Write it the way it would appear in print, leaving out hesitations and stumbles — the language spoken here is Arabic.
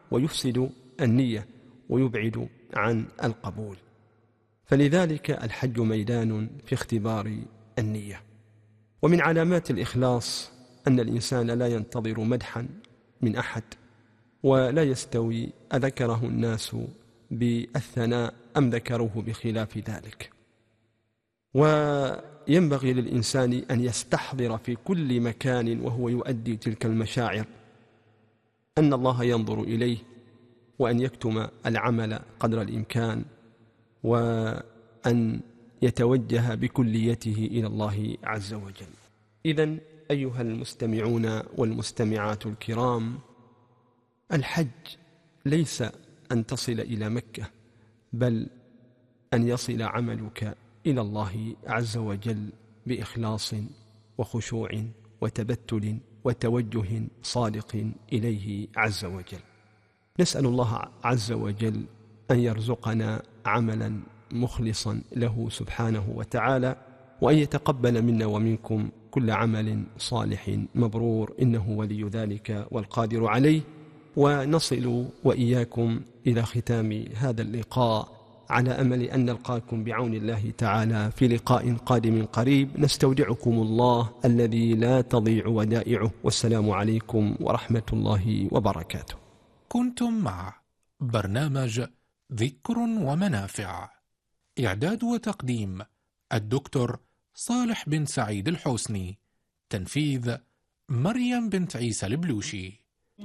ويفسد النية ويبعد عن القبول. فلذلك الحج ميدان في اختبار النية. ومن علامات الإخلاص أن الإنسان لا ينتظر مدحا من أحد، ولا يستوي أذكره الناس بالثناء أم ذكروه بخلاف ذلك. وينبغي للإنسان أن يستحضر في كل مكان وهو يؤدي تلك المشاعر أن الله ينظر إليه، وأن يكتم العمل قدر الإمكان، وأن يتوجه بكليته إلى الله عز وجل. إذن أيها المستمعون والمستمعات الكرام، الحج ليس أن تصل إلى مكة، بل أن يصل عملك إلى الله عز وجل بإخلاص وخشوع وتبتل وتوجه صادق إليه عز وجل. نسأل الله عز وجل أن يرزقنا عملا مخلصا له سبحانه وتعالى، وأن يتقبل منا ومنكم كل عمل صالح مبرور، إنه ولي ذلك والقادر عليه. ونصل وإياكم إلى ختام هذا اللقاء على أمل أن نلقاكم بعون الله تعالى في لقاء قادم قريب. نستودعكم الله الذي لا تضيع ودائعه، والسلام عليكم ورحمة الله وبركاته. كنتم مع برنامج ذكر ومنافع، إعداد وتقديم الدكتور صالح بن سعيد الحوسني، تنفيذ مريم بنت عيسى البلوشي.